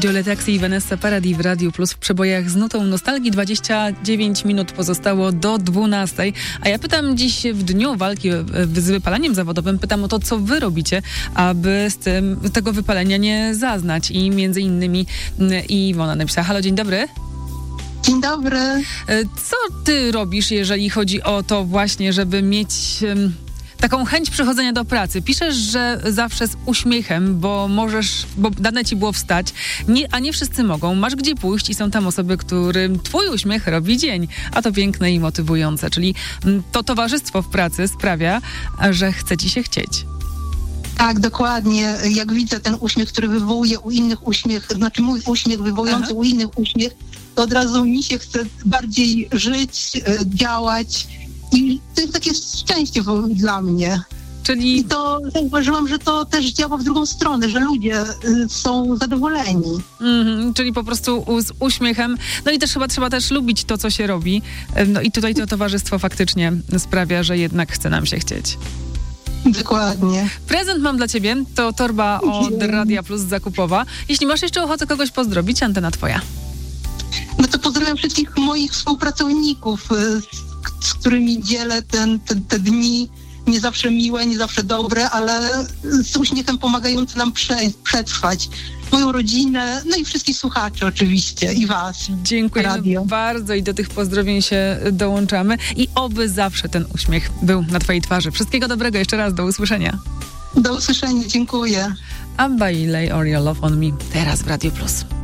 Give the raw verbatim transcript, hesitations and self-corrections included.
Joe Taxi i Vanessa Paradis w Radiu Plus w przebojach z nutą nostalgii. dwadzieścia dziewięć minut pozostało do dwunastej. A ja pytam dziś w dniu walki z wypaleniem zawodowym, pytam o to, co wy robicie, aby z tym, tego wypalenia nie zaznać. I między innymi Iwona napisała: halo, dzień dobry. Dzień dobry. Co ty robisz, jeżeli chodzi o to właśnie, żeby mieć um, taką chęć przychodzenia do pracy? Piszesz, że zawsze z uśmiechem, bo możesz, bo dane ci było wstać, nie, a nie wszyscy mogą. Masz gdzie pójść i są tam osoby, którym twój uśmiech robi dzień. A to piękne i motywujące. Czyli to towarzystwo w pracy sprawia, że chce ci się chcieć. Tak, dokładnie. Jak widzę ten uśmiech, który wywołuje u innych uśmiech, znaczy mój uśmiech wywołujący Aha. u innych uśmiech, to od razu mi się chce bardziej żyć, działać i to jest takie szczęście dla mnie. Czyli... I to zauważyłam, że to też działa w drugą stronę, że ludzie są zadowoleni. Mm-hmm, czyli po prostu z uśmiechem. No i też chyba trzeba też lubić to, co się robi. No i tutaj to towarzystwo faktycznie sprawia, że jednak chce nam się chcieć. Dokładnie. Prezent mam dla ciebie. To torba od Radia Plus zakupowa. Jeśli masz jeszcze ochotę kogoś pozdrowić, antena twoja. No to pozdrawiam wszystkich moich współpracowników, z, z którymi dzielę ten, te, te dni nie zawsze miłe, nie zawsze dobre, ale z uśmiechem pomagające nam prze, przetrwać. Moją rodzinę, no i wszystkich słuchaczy oczywiście i was. Dziękujemy Radio. bardzo i do tych pozdrowień się dołączamy. I oby zawsze ten uśmiech był na twojej twarzy. Wszystkiego dobrego jeszcze raz, do usłyszenia. Do usłyszenia, dziękuję. Abba i Lay All Your Love on Me teraz w Radio Plus.